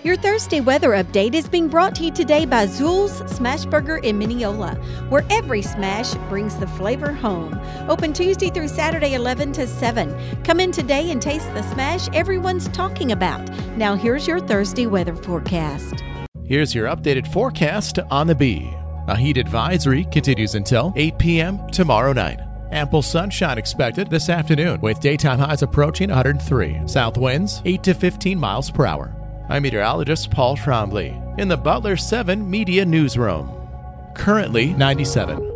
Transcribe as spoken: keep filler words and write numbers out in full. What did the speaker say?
Your Thursday weather update is being brought to you today by Zool's Smashburger in Mineola, where every smash brings the flavor home. Open Tuesday through Saturday, eleven to seven. Come in today and taste the smash everyone's talking about. Now here's your Thursday weather forecast. Here's your updated forecast on the Bee. A heat advisory continues until eight p.m. tomorrow night. Ample sunshine expected this afternoon with daytime highs approaching one hundred three. South winds eight to fifteen miles per hour. I'm meteorologist Paul Trombley in the Butler seven Media Newsroom. Currently ninety-seven.